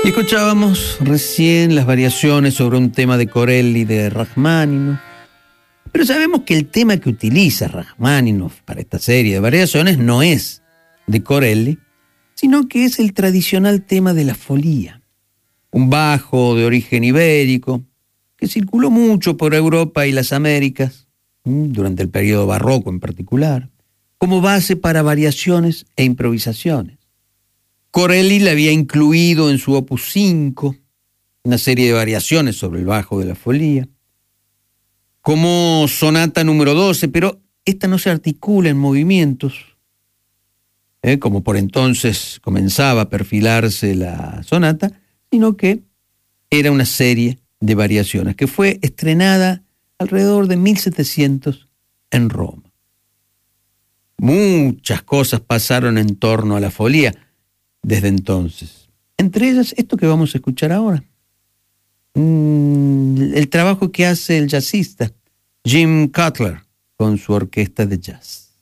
Y escuchábamos recién las variaciones sobre un tema de Corelli de Rachmaninoff. Pero sabemos que el tema que utiliza Rachmaninoff para esta serie de variaciones no es de Corelli, sino que es el tradicional tema de la folía, un bajo de origen ibérico que circuló mucho por Europa y las Américas, durante el periodo barroco en particular, como base para variaciones e improvisaciones. Corelli la había incluido en su Opus 5, una serie de variaciones sobre el bajo de la folía, como sonata número 12, pero esta no se articula en movimientos, como por entonces comenzaba a perfilarse la sonata, sino que era una serie de variaciones que fue estrenada alrededor de 1700 en Roma. Muchas cosas pasaron en torno a la folía desde entonces. Entre ellas, esto que vamos a escuchar ahora. El trabajo que hace el jazzista Jim Cutler con su orquesta de jazz.